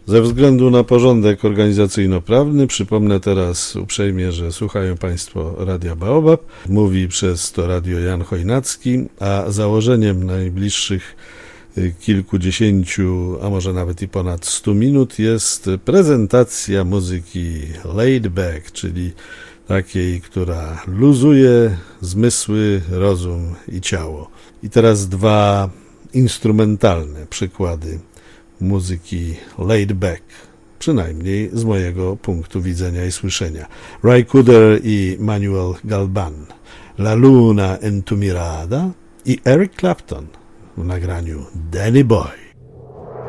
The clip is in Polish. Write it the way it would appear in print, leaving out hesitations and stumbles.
Ze względu na porządek organizacyjno-prawny przypomnę teraz uprzejmie, że słuchają Państwo Radia Baobab. Mówi przez to radio Jan Chojnacki, a założeniem najbliższych kilkudziesięciu, a może nawet i ponad 100 minut jest prezentacja muzyki laid back, czyli takiej, która luzuje zmysły, rozum i ciało. I teraz dwa instrumentalne przykłady muzyki laid back, przynajmniej z mojego punktu widzenia i słyszenia. Ry Cooder i Manuel Galban, La Luna en tu mirada i Eric Clapton w nagraniu Danny Boy.